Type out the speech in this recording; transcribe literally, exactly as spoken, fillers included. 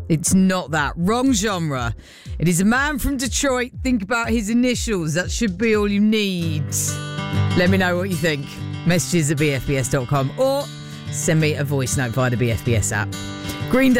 It's not that. Wrong genre. It is a man from Detroit. Think about his initials. That should be all you need. Let me know what you think. Messages at b f b s dot com or send me a voice note via the B F B S app. Green Day.